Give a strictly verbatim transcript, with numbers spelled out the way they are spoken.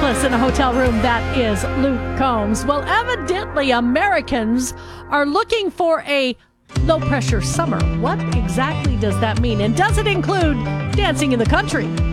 breathless in a hotel room. That is Luke Combs. Well, evidently Americans are looking for a low-pressure summer. What exactly does that mean? And does it include dancing in the country?